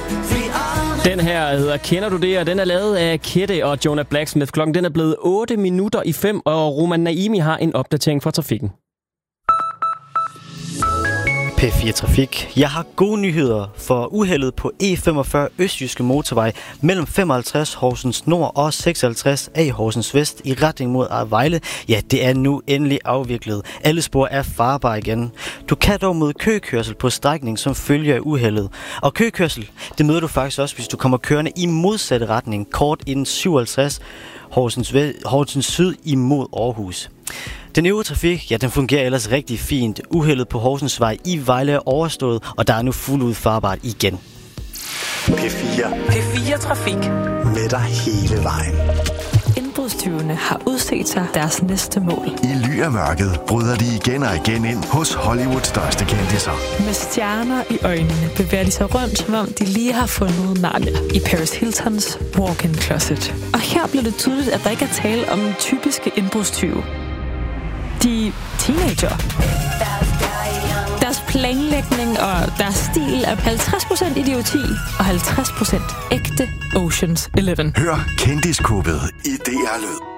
Den her hedder Kender du det? Og den er lavet af Kette og Jonah Blacksmith. Klokken den er blevet 8:05, og Roman Naimi har en opdatering fra trafikken. P4 Trafik. Jeg har gode nyheder for uheldet på E45 Østjyske Motorvej mellem 55 Horsens Nord og 56 A Horsens Vest i retning mod Vejle. Ja, det er nu endelig afviklet. Alle spor er farbare igen. Du kan dog møde køkørsel på strækning som følge af uheldet. Og køkørsel, det møder du faktisk også, hvis du kommer kørende i modsatte retning, kort inden 57 Horsens Syd imod Aarhus. Den øvrige trafik, ja, den fungerer ellers rigtig fint. Uheldet på Horsensvej i Vejle er overstået, og der er nu fuldt ud farbart igen. P4 Trafik. Med dig hele vejen. Indbrudstyvene har udset sig deres næste mål. I ly af mørket bryder de igen og igen ind hos Hollywoods største kendisser. Med stjerner i øjnene bevæger de sig rundt, som om de lige har fundet Narnia i Paris Hiltons walk-in closet. Og her bliver det tydeligt, at der ikke er tale om typiske indbrudstyve. De teenager. Deres planlægning og deres stil er 50% idioti og 50% ægte Ocean's 11. Hør Kendiskubbet i DR Lyd.